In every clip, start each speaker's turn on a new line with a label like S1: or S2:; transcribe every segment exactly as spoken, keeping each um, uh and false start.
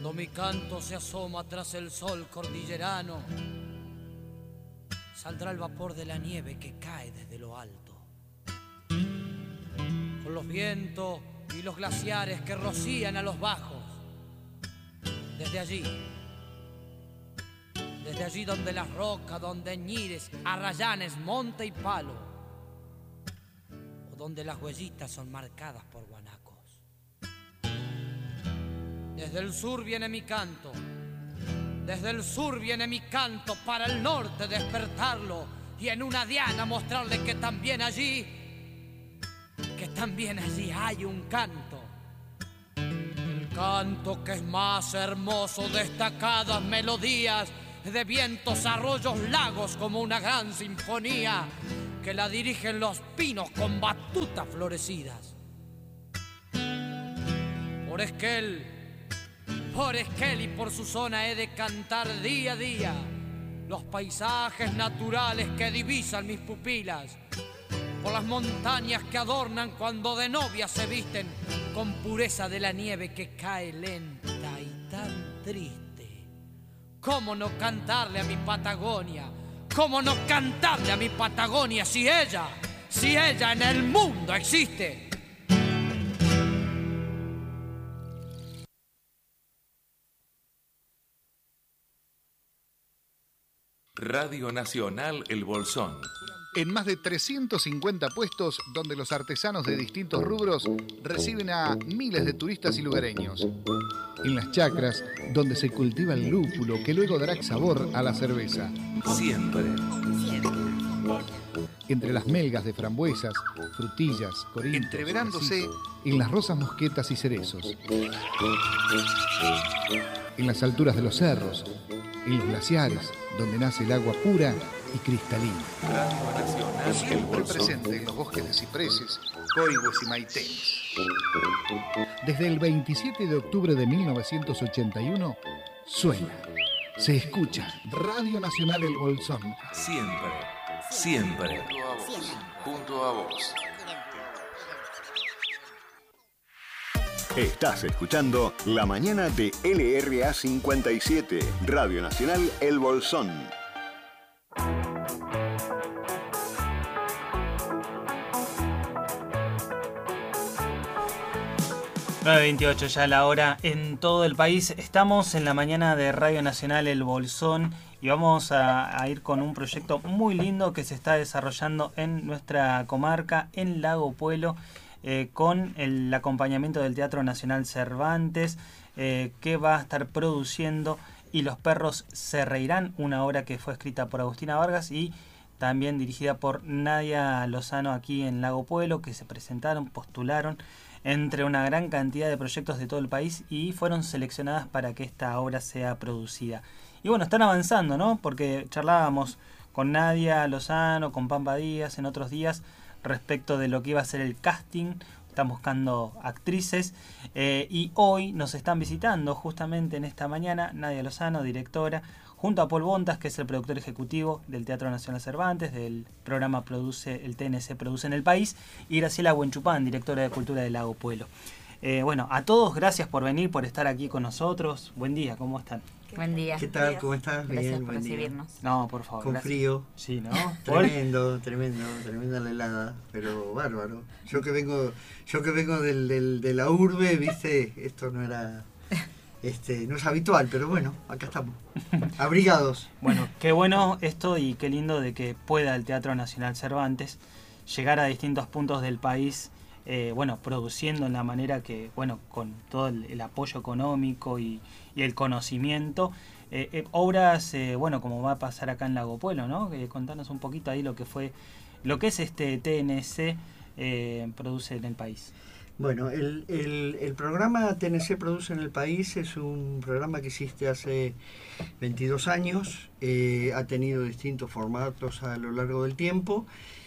S1: Cuando mi canto se asoma tras el sol cordillerano, saldrá el vapor de la nieve que cae desde lo alto, con los vientos y los glaciares que rocían a los bajos. Desde allí, desde allí donde las rocas, donde ñires, arrayanes, monte y palo, o donde las huellitas son marcadas por guanacos. Desde el sur viene mi canto, desde el sur viene mi canto para el norte despertarlo y en una diana mostrarle que también allí, que también allí hay un canto. El canto que es más hermoso, destacadas melodías de vientos, arroyos, lagos, como una gran sinfonía que la dirigen los pinos con batutas florecidas. Por Esquel, por Esquel y por su zona he de cantar día a día los paisajes naturales que divisan mis pupilas, por las montañas que adornan cuando de novia se visten con pureza de la nieve que cae lenta y tan triste. ¿Cómo no cantarle a mi Patagonia? ¿Cómo no cantarle a mi Patagonia si ella, si ella en el mundo existe?
S2: Radio Nacional El Bolsón.
S3: En más de trescientos cincuenta puestos donde los artesanos de distintos rubros reciben a miles de turistas y lugareños. En las chacras donde se cultiva el lúpulo que luego dará sabor a la cerveza.
S2: Siempre.
S3: Entre las melgas de frambuesas, frutillas, corintos, entreverándose en las rosas mosquetas y cerezos. En las alturas de los cerros, en los glaciares, donde nace el agua pura y cristalina.
S2: Radio Nacional
S3: Siempre presente en los bosques de cipreses, coigües y maitenes. Desde el veintisiete de octubre de mil novecientos ochenta y uno, suena, se escucha Radio Nacional El Bolsón.
S2: Siempre, siempre, junto a vos.
S4: Estás escuchando La Mañana de L R A cincuenta y siete, Radio Nacional El Bolsón.
S5: nueve veintiocho ya la hora en todo el país. Estamos en la mañana de Radio Nacional El Bolsón y vamos a, a ir con un proyecto muy lindo que se está desarrollando en nuestra comarca, en Lago Puelo, eh, con el acompañamiento del Teatro Nacional Cervantes, eh, que va a estar produciendo Y los perros se reirán, una obra que fue escrita por Agustina Vargas y también dirigida por Nadia Lozano aquí en Lago Puelo, que se presentaron, postularon entre una gran cantidad de proyectos de todo el país y fueron seleccionadas para que esta obra sea producida. Y bueno, están avanzando, ¿no? Porque charlábamos con Nadia Lozano, con Pampa Díaz en otros días respecto de lo que iba a ser el casting. Están buscando actrices eh, y hoy nos están visitando justamente en esta mañana Nadia Lozano, directora, junto a Paul Bontas, que es el productor ejecutivo del Teatro Nacional Cervantes, del programa Produce, el T N C Produce en el País, y Graciela Buenchupán, directora de Cultura del Lago Puelo. Eh, bueno, a todos, gracias por venir, por estar aquí con nosotros. Buen día, ¿cómo están?
S6: Buen día.
S7: ¿Qué tal? ¿Cómo estás?
S6: Gracias
S7: Bien,
S6: por
S7: buen día.
S6: recibirnos.
S5: No, por favor.
S7: Con
S5: gracias.
S7: frío.
S5: Sí, ¿no?
S7: Tremendo, tremendo, tremenda la helada, pero bárbaro. Yo que vengo, yo que vengo del, del, de la urbe, viste, esto no era, este, no es habitual, pero bueno, acá estamos, abrigados.
S5: Bueno, qué bueno esto y qué lindo de que pueda el Teatro Nacional Cervantes llegar a distintos puntos del país, eh, bueno, produciendo en la manera que, bueno, con todo el, el apoyo económico y, y el conocimiento, eh, eh, obras, eh, bueno, como va a pasar acá en Lago Puelo, ¿no? Eh, contanos un poquito ahí lo que fue, lo que es este T N C eh, Produce en el País.
S7: Bueno, el, el, el programa T N C Produce en el País es un programa que existe hace veintidós años, eh, ha tenido distintos formatos a lo largo del tiempo.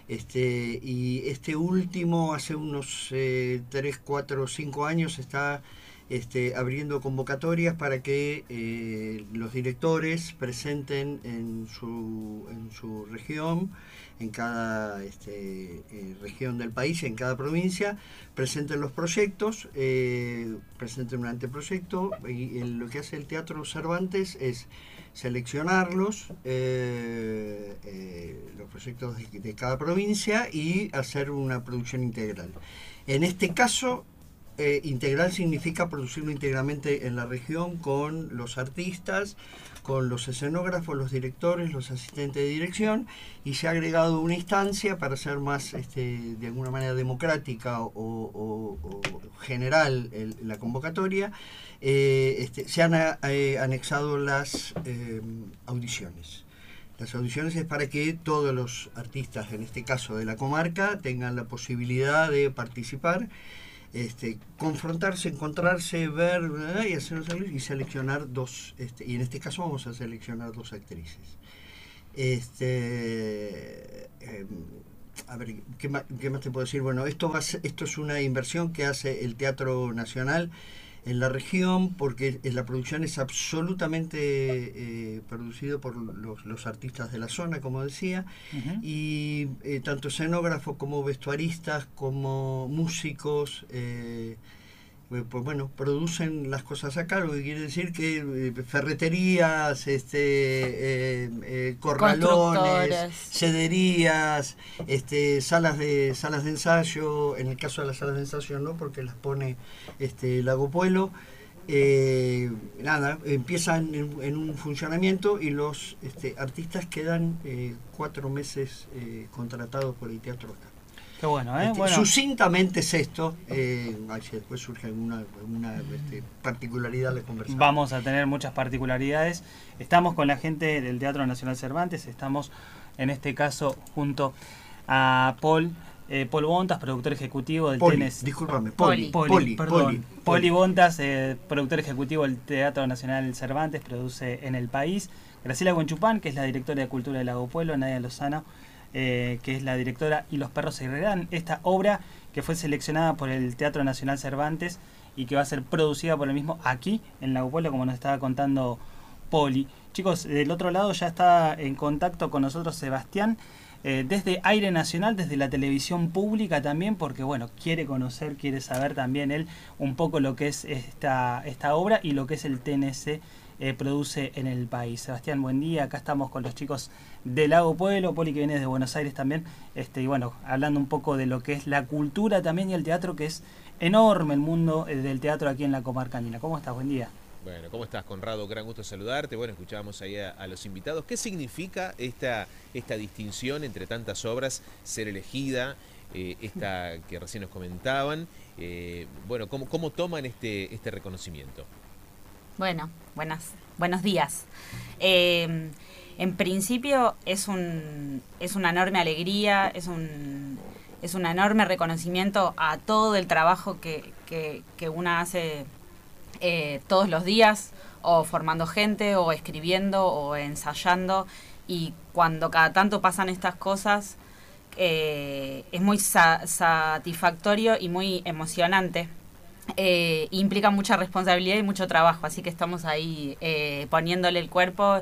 S7: Este, y este último, hace unos eh, tres, cuatro, cinco años, está este, abriendo convocatorias para que eh, los directores presenten en su, en su región, en cada este, eh, región del país, en cada provincia, presenten los proyectos, eh, presenten un anteproyecto, y el, lo que hace el Teatro Cervantes es seleccionarlos, eh, eh, los proyectos de, de cada provincia, y hacer una producción integral. En este caso, eh, integral significa producirlo íntegramente en la región con los artistas, con los escenógrafos, los directores, los asistentes de dirección, y se ha agregado una instancia para hacer más, este, de alguna manera, democrática o, o, o general el, la convocatoria. Eh, este, se han eh, anexado las eh, audiciones. Las audiciones es para que todos los artistas, en este caso de la comarca, tengan la posibilidad de participar, este, confrontarse, encontrarse, ver, ¿verdad? y hacer y seleccionar dos, este, y en este caso vamos a seleccionar dos actrices. Este, eh, a ver, ¿qué más, ¿qué más te puedo decir? Bueno, esto va a ser, esto es una inversión que hace el Teatro Nacional en la región, porque la producción es absolutamente eh, producido por los, los artistas de la zona, como decía, uh-huh. y eh, tanto escenógrafos como vestuaristas, como músicos, eh, pues bueno, producen las cosas acá, lo que quiere decir que eh, ferreterías, este, eh, eh, corralones, sederías, este, salas de salas de ensayo, en el caso de las salas de ensayo no, porque las pone este Lago Puelo, eh, nada, empiezan en, en un funcionamiento, y los este, artistas quedan eh, cuatro meses eh, contratados por el teatro acá.
S5: Qué bueno, ¿eh?
S7: Este,
S5: bueno.
S7: Sucintamente es esto, eh, si después surge alguna, alguna este, particularidad, le conversamos.
S5: Vamos a tener muchas particularidades. Estamos con la gente del Teatro Nacional Cervantes, estamos en este caso junto a Paul, eh, Paul Bontas, productor ejecutivo del
S7: Poli,
S5: T N C.
S7: Discúlpame,
S5: Poli,
S7: Poli,
S5: Poli,
S7: Poli,
S5: perdón.
S7: Poli,
S5: Poli Bontas, eh, productor ejecutivo del Teatro Nacional Cervantes, produce en el país. Graciela Guenchupán, que es la directora de Cultura de Lago Puelo, Nadia Lozano, Eh, que es la directora, y Los Perros se irán, esta obra que fue seleccionada por el Teatro Nacional Cervantes y que va a ser producida por el mismo aquí en Lago Puelo, como nos estaba contando Poli. Chicos, del otro lado ya está en contacto con nosotros Sebastián, eh, desde Aire Nacional, desde la televisión pública también, porque bueno, quiere conocer, quiere saber también él un poco lo que es esta, esta obra y lo que es el T N C eh, produce en el país. Sebastián, buen día, acá estamos con los chicos de Lago Puelo, Poli que viene de Buenos Aires también, este, y bueno, hablando un poco de lo que es la cultura también y el teatro, que es enorme el mundo eh, del teatro aquí en la comarca andina. ¿Cómo estás? Buen día.
S6: Bueno, ¿cómo estás, Conrado? Gran gusto saludarte. Bueno, escuchábamos ahí a, a los invitados. ¿Qué significa esta, esta distinción entre tantas obras, ser elegida, eh, esta que recién nos comentaban? Eh, bueno, ¿cómo, cómo toman este, este reconocimiento?
S8: Bueno, buenas, buenos días. Eh, en principio es un es una enorme alegría, es un es un enorme reconocimiento a todo el trabajo que, que, que una hace eh, todos los días, o formando gente, o escribiendo, o ensayando, y cuando cada tanto pasan estas cosas eh, es muy sa- satisfactorio y muy emocionante. Eh, implica mucha responsabilidad y mucho trabajo, así que estamos ahí eh, poniéndole el cuerpo,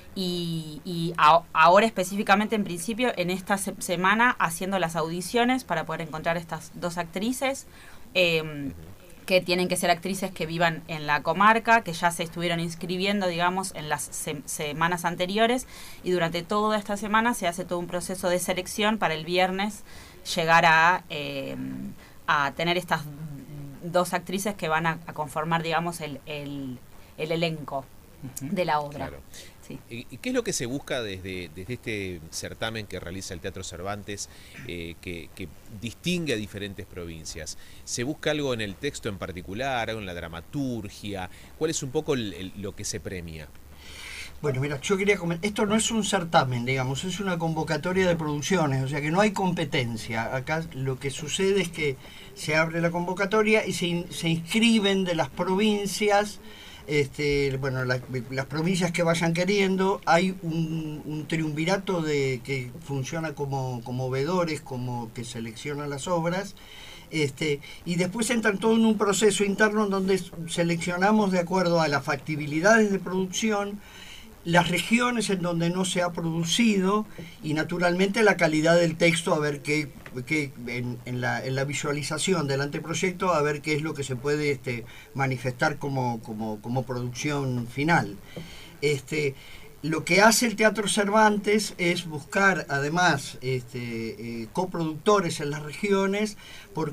S8: y, y a, ahora específicamente en principio en esta se- semana haciendo las audiciones para poder encontrar estas dos actrices, eh, que tienen que ser actrices que vivan en la comarca, que ya se estuvieron inscribiendo, digamos, en las se- semanas anteriores, y durante toda esta semana se hace todo un proceso de selección para el viernes llegar a, eh, a tener estas dos actrices que van a, a conformar, digamos, el, el, el elenco uh-huh. de la obra.
S6: Claro.
S8: Sí.
S6: ¿Y qué es lo que se busca desde, desde este certamen que realiza el Teatro Cervantes, eh, que, que distingue a diferentes provincias? ¿Se busca algo en el texto en particular, algo en la dramaturgia? ¿Cuál es un poco el, el, lo que se premia?
S7: Bueno, mira, yo quería comentar, esto no es un certamen, digamos, es una convocatoria de producciones, o sea que no hay competencia. Acá lo que sucede es que se abre la convocatoria y se, in, se inscriben de las provincias, este, bueno, la, las provincias que vayan queriendo. Hay un, un triunvirato de que funciona como, como veedores, como que selecciona las obras. Este, y después entran todo en un proceso interno en donde seleccionamos de acuerdo a las factibilidades de producción, las regiones en donde no se ha producido y naturalmente la calidad del texto, a ver qué, qué en, en, la, en la visualización del anteproyecto, a ver qué es lo que se puede este, manifestar como, como, como producción final. Este, Lo que hace el Teatro Cervantes es buscar además este, eh, coproductores en las regiones, porque